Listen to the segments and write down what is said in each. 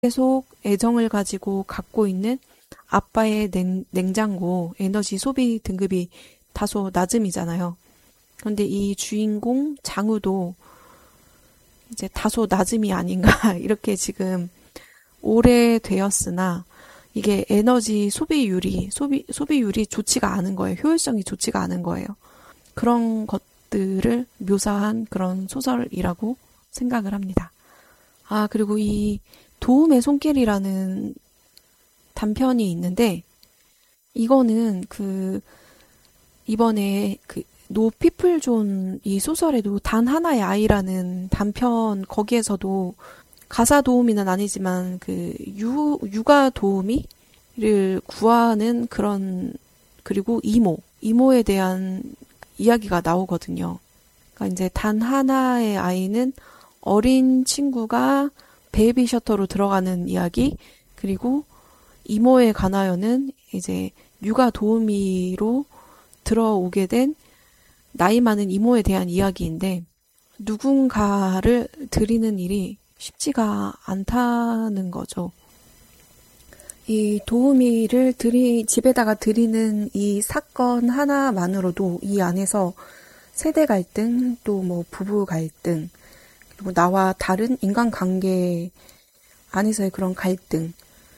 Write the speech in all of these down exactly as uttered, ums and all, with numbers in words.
계속 애정을 가지고 갖고 있는 아빠의 냉, 냉장고 에너지 소비 등급이 다소 낮음이잖아요. 그런데 이 주인공 장우도 이제 다소 낮음이 아닌가 이렇게 지금 오래되었으나 이게 에너지 소비율이 소비 소비율이 좋지가 않은 거예요. 효율성이 좋지가 않은 거예요. 그런 것들을 묘사한 그런 소설이라고 생각을 합니다. 아, 그리고 이 도움의 손길이라는 단편이 있는데 이거는 그 이번에 그 노피플존 이 소설에도 단 하나의 아이라는 단편 거기에서도 가사 도우미는 아니지만 그 유, 육아 도우미를 구하는 그런 그리고 이모, 이모에 대한 이야기가 나오거든요. 그러니까 이제 단 하나의 아이는 어린 친구가 베이비 셔터로 들어가는 이야기, 그리고 이모에 관하여는 이제 육아 도우미로 들어오게 된 나이 많은 이모에 대한 이야기인데 누군가를 드리는 일이 쉽지가 않다는 거죠. 이 도우미를 드리, 집에다가 드리는 이 사건 하나만으로도 이 안에서 세대 갈등, 또 뭐 부부 갈등, 그리고 나와 다른 인간관계 안에서의 그런 갈등,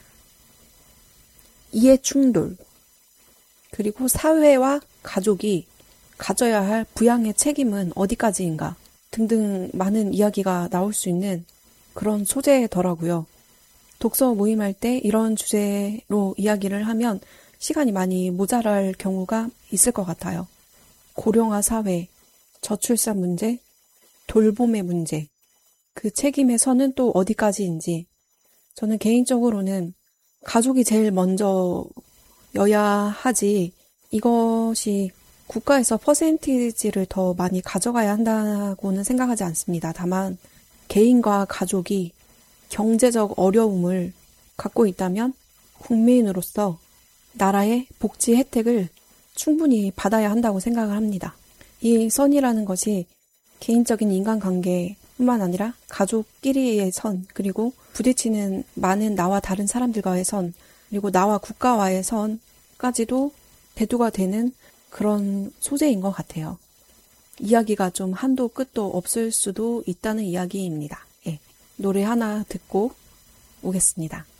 이해 충돌, 그리고 사회와 가족이 가져야 할 부양의 책임은 어디까지인가 등등 많은 이야기가 나올 수 있는 그런 소재더라고요. 독서 모임할 때 이런 주제로 이야기를 하면 시간이 많이 모자랄 경우가 있을 것 같아요. 고령화 사회, 저출산 문제, 돌봄의 문제, 그 책임의 선은 또 어디까지인지 저는 개인적으로는 가족이 제일 먼저여야 하지 이것이 국가에서 퍼센티지를 더 많이 가져가야 한다고는 생각하지 않습니다. 다만 개인과 가족이 경제적 어려움을 갖고 있다면 국민으로서 나라의 복지 혜택을 충분히 받아야 한다고 생각을 합니다. 이 선이라는 것이 개인적인 인간관계뿐만 아니라 가족끼리의 선, 그리고 부딪히는 많은 나와 다른 사람들과의 선, 그리고 나와 국가와의 선까지도 대두가 되는 그런 소재인 것 같아요. 이야기가 좀 한도 끝도 없을 수도 있다는 이야기입니다. 예, 노래 하나 듣고 오겠습니다.